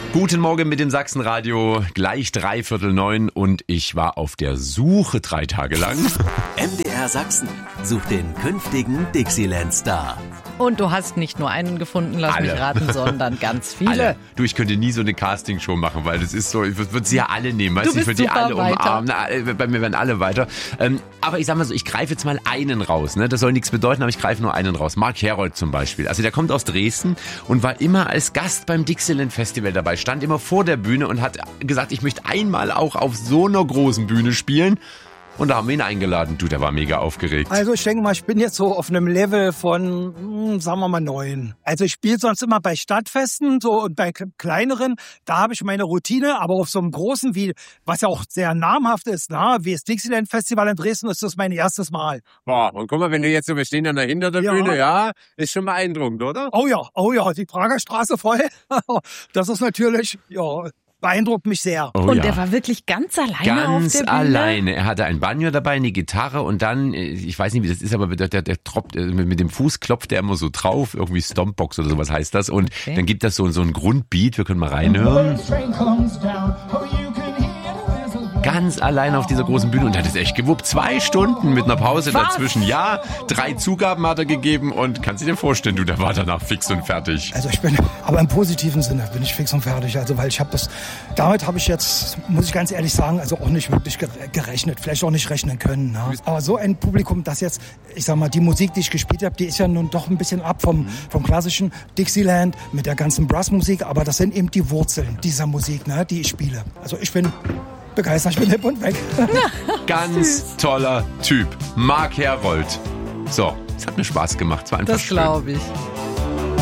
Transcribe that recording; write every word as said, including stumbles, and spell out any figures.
Guten Morgen mit dem Sachsenradio, gleich dreiviertel neun und ich war auf der Suche drei Tage lang. M D R Sachsen sucht den künftigen Dixieland-Star. Und du hast nicht nur einen gefunden, lass Alle. mich raten, sondern ganz viele. Alle. Du, ich könnte nie so eine Castingshow machen, weil das ist so, ich würde sie ja alle nehmen, weißt Du du, ich bist würde die super alle weiter. umarmen, Na, bei mir werden alle weiter. Ähm, aber ich sag mal so, ich greife jetzt mal einen raus, ne? Das soll nichts bedeuten, aber ich greife nur einen raus. Mark Herold zum Beispiel, also der kommt aus Dresden und war immer als Gast beim Dixieland Festival dabei, stand immer vor der Bühne und hat gesagt, ich möchte einmal auch auf so einer großen Bühne spielen. Und da haben wir ihn eingeladen. Du, der war mega aufgeregt. Also ich denke mal, ich bin jetzt so auf einem Level von, hm, sagen wir mal, neun. Also ich spiele sonst immer bei Stadtfesten so und bei kleineren, da habe ich meine Routine, aber auf so einem großen, wie was ja auch sehr namhaft ist, na, wie das Dixieland Festival in Dresden, ist das mein erstes Mal. Boah, und guck mal, wenn du jetzt so, wir stehen dann da hinter der Ja. Bühne, ja, ist schon beeindruckend, oder? Oh ja, oh ja, die Prager Straße voll. Das ist natürlich, ja, beeindruckt mich sehr. Oh, Und ja. der war wirklich ganz alleine Ganz auf der Bühne? alleine. Er hatte ein Banjo dabei, eine Gitarre und dann, ich weiß nicht, wie das ist, aber der, der, der tropft, mit dem Fuß klopft er immer so drauf, irgendwie Stompbox oder sowas heißt das. Und Okay. dann gibt das so, so ein Grundbeat, wir können mal reinhören. Ganz alleine auf dieser großen Bühne und er hat es echt gewuppt. Zwei Stunden mit einer Pause Was? dazwischen. Ja, drei Zugaben hat er gegeben und kannst du dir vorstellen, du, der war danach fix und fertig. Also ich bin, aber im positiven Sinne bin ich fix und fertig. Also weil ich habe das, damit habe ich jetzt, muss ich ganz ehrlich sagen, also auch nicht wirklich ge- gerechnet, vielleicht auch nicht rechnen können. Ne? Aber so ein Publikum, das jetzt, ich sag mal, die Musik, die ich gespielt habe, die ist ja nun doch ein bisschen ab vom, vom klassischen Dixieland mit der ganzen Brassmusik, aber das sind eben die Wurzeln dieser Musik, ne, die ich spiele. Also ich bin begeistert, ich bin hip und weg. Ganz toller Typ. Mark Herold. So, es hat mir Spaß gemacht. Es war einfach Das schön. glaube ich.